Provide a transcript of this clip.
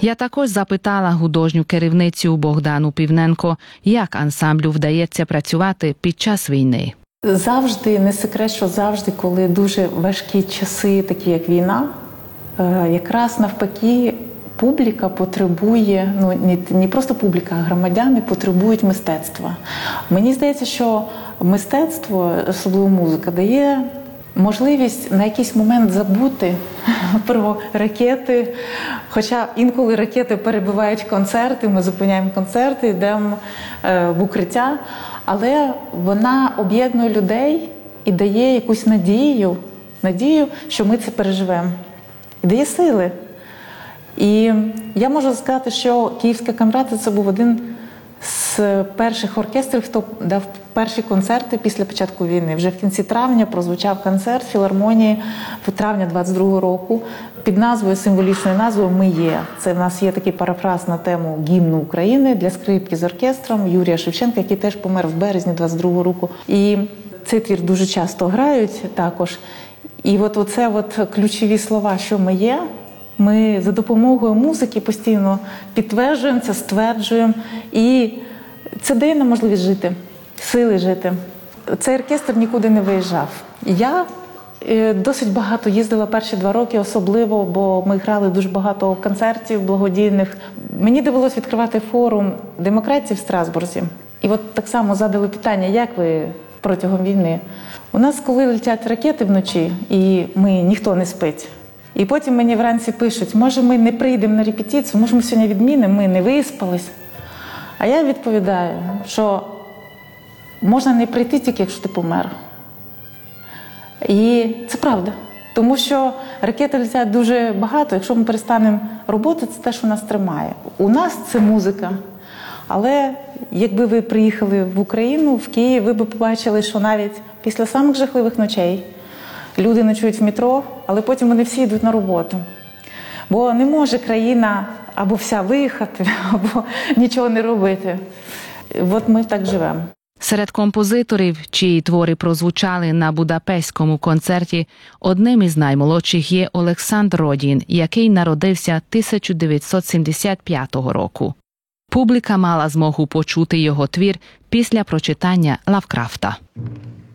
Я також запитала художню керівницю Богдану Півненко, як ансамблю вдається працювати під час війни. Завжди, не секрет, що завжди, коли дуже важкі часи, такі як війна, якраз навпаки публіка потребує, не просто публіка, а громадяни потребують мистецтва. Мені здається, що мистецтво, особливо музика, дає можливість на якийсь момент забути про ракети, хоча інколи ракети перебивають концерти, ми зупиняємо концерти, йдемо в укриття, але вона об'єднує людей і дає якусь надію, що ми це переживемо. І дає сили. І я можу сказати, що Київська камрада – це був один з перших оркестрів, хто дав перші концерти після початку війни. Вже в кінці травня прозвучав концерт в філармонії в травня 22-го року під назвою, символічною назвою «Ми є». Це в нас є такий парафраз на тему гімну України для скрипки з оркестром Юрія Шевченка, який теж помер в березні 22-го року. І цей твір дуже часто грають також. І оце ключові слова, що ми є, ми за допомогою музики постійно підтверджуємо це, стверджуємо. І це дає нам можливість жити, сили жити. Цей оркестр нікуди не виїжджав. Я досить багато їздила перші 2 роки, особливо, бо ми грали дуже багато концертів благодійних. Мені довелося відкривати форум демократії в Страсбурзі. І так само задали питання, як ви протягом війни. У нас, коли летять ракети вночі, і ніхто не спить, і потім мені вранці пишуть, може ми не прийдемо на репетицію, може ми сьогодні відмінимо, ми не виспались. А я відповідаю, що можна не прийти тільки, якщо ти помер. І це правда. Тому що ракети летять дуже багато, якщо ми перестанемо робити, це те, що нас тримає. У нас це музика. Але якби ви приїхали в Україну, в Київ, ви б побачили, що навіть після самих жахливих ночей люди ночують в метро, але потім вони всі йдуть на роботу. Бо не може країна або вся виїхати, або нічого не робити. Ми так живемо. Серед композиторів, чиї твори прозвучали на Будапештському концерті, одним із наймолодших є Олександр Родін, який народився 1975 року. Публіка мала змогу почути його твір після прочитання Лавкрафта.